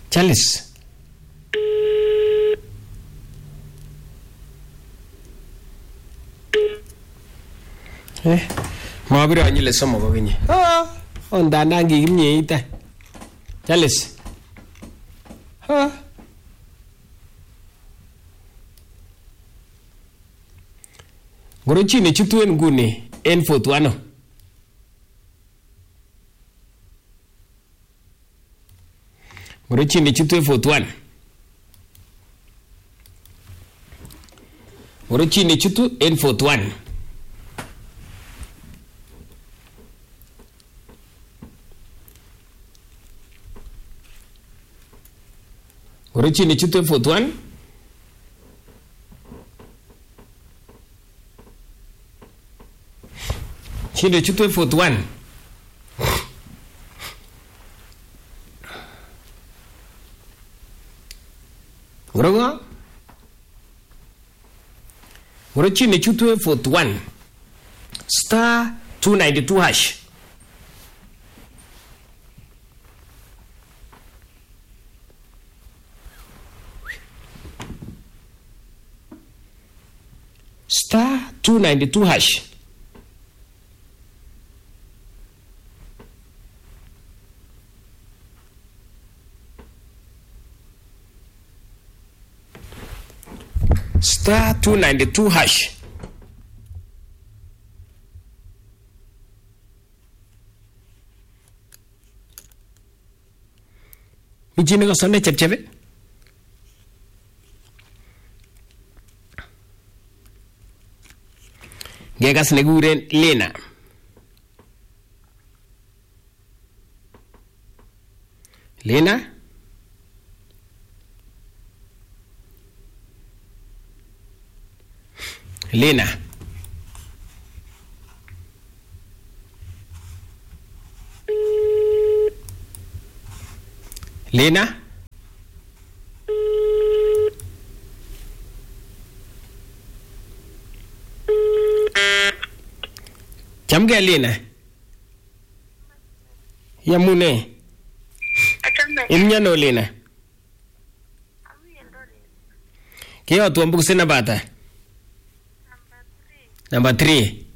Chalice. Mabiro anyile somok kokenye. Ondandan kikimyeita. Chalice. Ngoro chi nechutu en nguni en Fort-Wano. Ngoro chi nechutu en Fort-Wano. Ngoro chi nechutu en Fort-Wano. Ngoro chi nechutu en Fort-Wano. Chi nechutu en Fort-Wano. Ngoro ngo? Ngoro chi nechutu en Fort-Wano. Star 292 hash. Star 292 hash. Star 292 hash. Mijine ko sonne chepchepe. Gekas neguren Lena. Lena? Lena. Lena? Chamge Lena. Yamune. Imnyano Lena. Kyo tuambuk sina bata. Number 3.